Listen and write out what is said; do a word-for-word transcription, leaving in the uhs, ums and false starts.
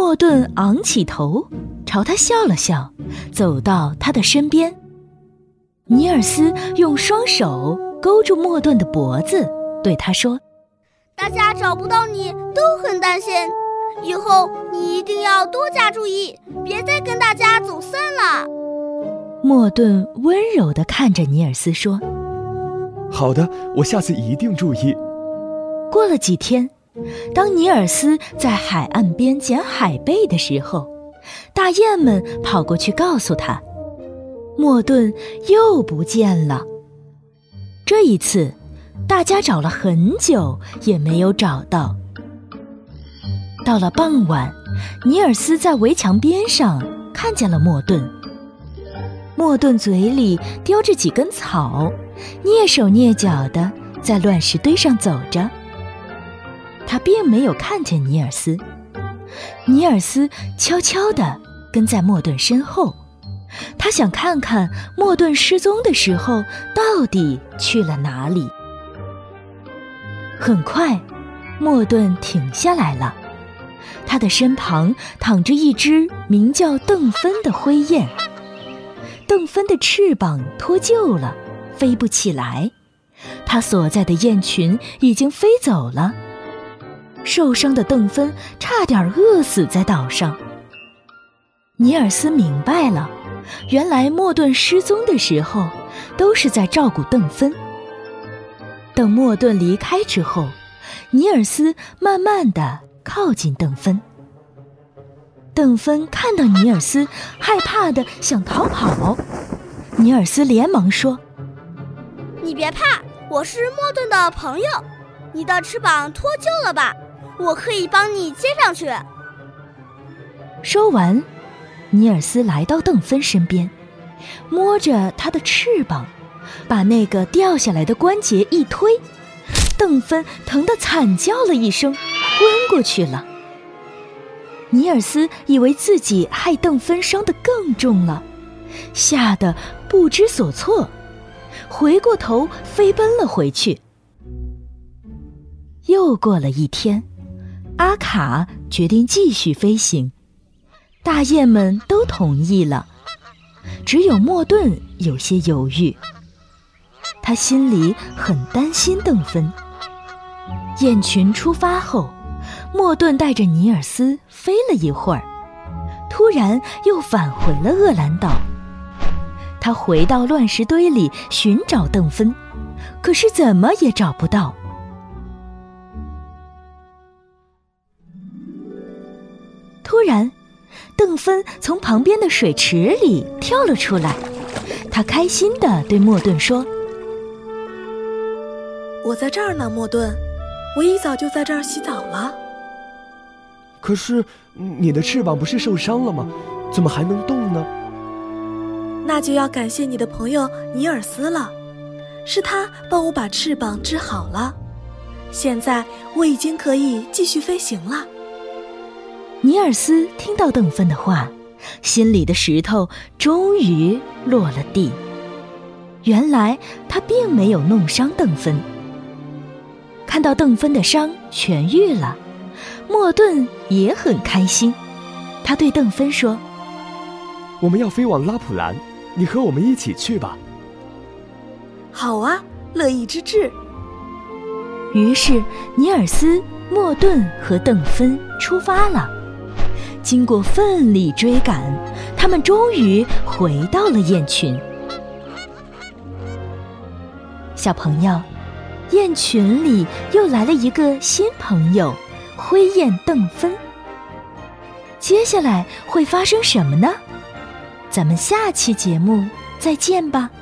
莫顿昂起头，朝他笑了笑，走到他的身边。尼尔斯用双手勾住莫顿的脖子，对他说： 大家找不到你都很担心，以后你一定要多加注意，别再跟大家走散了。 莫顿温柔地看着尼尔斯说： 好的，我下次一定注意。 过了几天，当尼尔斯在海岸边捡海贝的时候，大雁们跑过去告诉他，莫顿又不见了。这一次大家找了很久也没有找到。到了傍晚，尼尔斯在围墙边上看见了莫顿。莫顿嘴里叼着几根草，蹑手蹑脚地在乱石堆上走着。他并没有看见尼尔斯。尼尔斯悄悄地跟在莫顿身后，他想看看莫顿失踪的时候到底去了哪里。很快，莫顿停下来了，他的身旁躺着一只名叫邓芬的灰雁。邓芬的翅膀脱臼了，飞不起来，它所在的雁群已经飞走了。受伤的邓芬差点饿死在岛上。尼尔斯明白了，原来莫顿失踪的时候都是在照顾邓芬。等莫顿离开之后，尼尔斯慢慢地靠近邓芬。邓芬看到尼尔斯，害怕地想逃跑。尼尔斯连忙说： 你别怕，我是莫顿的朋友，你的翅膀脱臼了吧？我可以帮你接上去。 说完，尼尔斯来到邓芬身边，摸着她的翅膀，把那个掉下来的关节一推，邓芬疼得惨叫了一声，昏过去了。尼尔斯以为自己害邓芬伤得更重了，吓得不知所措，回过头飞奔了回去。又过了一天，阿卡决定继续飞行，大雁们都同意了，只有莫顿有些犹豫。他心里很担心邓芬。雁群出发后，莫顿带着尼尔斯飞了一会儿，突然又返回了厄兰岛。他回到乱石堆里寻找邓芬，可是怎么也找不到。突然，邓芬从旁边的水池里跳了出来，他开心地对莫顿说： 我在这儿呢，莫顿，我一早就在这儿洗澡了。 可是你的翅膀不是受伤了吗？怎么还能动呢？ 那就要感谢你的朋友尼尔斯了，是他帮我把翅膀治好了，现在我已经可以继续飞行了。 尼尔斯听到邓芬的话，心里的石头终于落了地。原来他并没有弄伤邓芬。看到邓芬的伤痊愈了，莫顿也很开心。他对邓芬说： 我们要飞往拉普兰，你和我们一起去吧。 好啊，乐意之至。 于是尼尔斯、莫顿和邓芬出发了。经过奋力追赶，他们终于回到了雁群。小朋友，雁群里又来了一个新朋友，灰雁邓芬。接下来会发生什么呢？咱们下期节目再见吧。